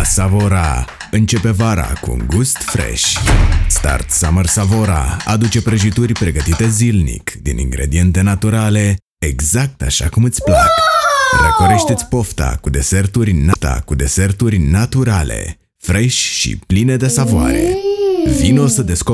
Savora. Începe vara cu un gust fresh. Start Summer Savora aduce prăjituri pregătite zilnic din ingrediente naturale, exact așa cum îți plac. Răcorește-ți pofta cu deserturi naturale, fresh și pline de savoare. Vino să descoperi